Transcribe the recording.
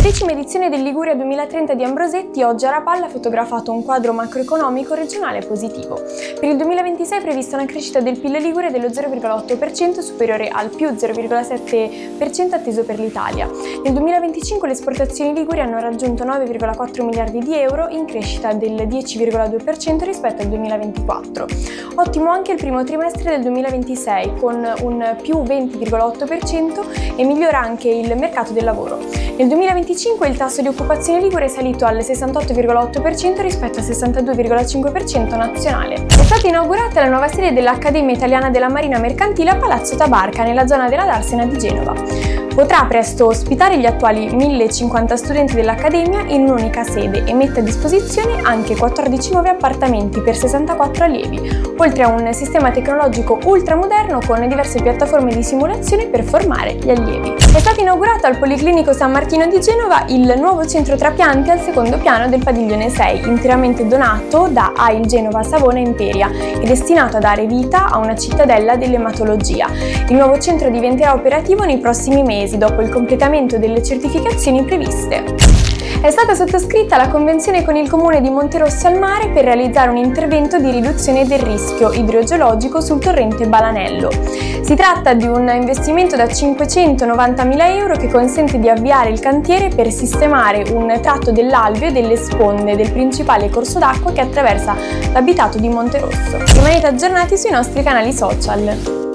10ª edizione del Liguria 2030 di Ambrosetti oggi a Rapalla ha fotografato un quadro macroeconomico regionale positivo. Per il 2026 è prevista una crescita del PIL Ligure dello 0,8% superiore al più 0,7% atteso per l'Italia. Nel 2025 le esportazioni liguri hanno raggiunto 9,4 miliardi di euro in crescita del 10,2% rispetto al 2024. Ottimo anche il primo trimestre del 2026 con un più 20,8% e migliora anche il mercato del lavoro. Nel 2025 il tasso di occupazione ligure è salito al 68,8% rispetto al 62,5% nazionale. È stata inaugurata la nuova sede dell'Accademia Italiana della Marina Mercantile a Palazzo Tabarca, nella zona della Darsena di Genova. Potrà presto ospitare gli attuali 1050 studenti dell'Accademia in un'unica sede e mette a disposizione anche 14 nuovi appartamenti per 64 allievi, oltre a un sistema tecnologico ultramoderno con diverse piattaforme di simulazione per formare gli allievi. È stato inaugurato al Policlinico San Martino di Genova il nuovo centro trapianti al secondo piano del padiglione 6, interamente donato da AIL Genova Savona Imperia e destinato a dare vita a una cittadella dell'ematologia. Il nuovo centro diventerà operativo nei prossimi mesi, dopo il completamento delle certificazioni previste. È stata sottoscritta la convenzione con il comune di Monterosso al Mare per realizzare un intervento di riduzione del rischio idrogeologico sul torrente Balanello. Si tratta di un investimento da 590.000 euro che consente di avviare il cantiere per sistemare un tratto dell'alveo e delle sponde del principale corso d'acqua che attraversa l'abitato di Monterosso. Rimanete aggiornati sui nostri canali social.